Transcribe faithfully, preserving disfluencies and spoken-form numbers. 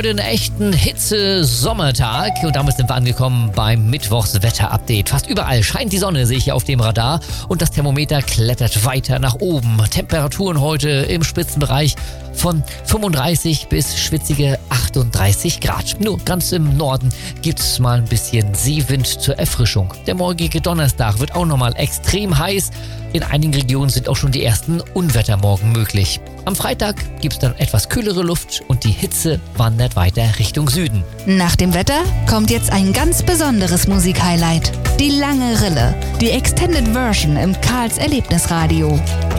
Einen echten Hitze-Sommertag und damit sind wir angekommen beim Mittwochswetter-Update. Fast überall scheint die Sonne, sehe ich hier auf dem Radar, und das Thermometer klettert weiter nach oben. Temperaturen heute im Spitzenbereich von fünfunddreißig bis schwitzige achtunddreißig Grad. Nur ganz im Norden gibt es mal ein bisschen Seewind zur Erfrischung. Der morgige Donnerstag wird auch nochmal extrem heiß. In einigen Regionen sind auch schon die ersten Unwettermorgen möglich. Am Freitag gibt es dann etwas kühlere Luft und die Hitze wandert weiter Richtung Süden. Nach dem Wetter kommt jetzt ein ganz besonderes Musikhighlight. Die lange Rille, die Extended Version im Karls Erlebnisradio.